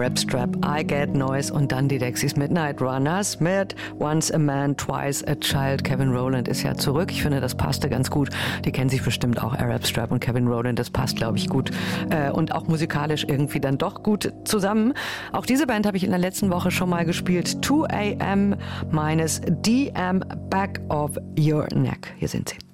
Arab Strap, I Get Noise und dann die Dexys mit Night Runners mit Once a Man, Twice a Child. Kevin Rowland ist ja zurück. Ich finde, das passte ganz gut. Die kennen sich bestimmt auch, Arab Strap und Kevin Rowland. Das passt, glaube ich, gut. Und auch musikalisch irgendwie dann doch gut zusammen. Auch diese Band habe ich in der letzten Woche schon mal gespielt. 2 AM minus DM Back of Your Neck. Hier sind sie.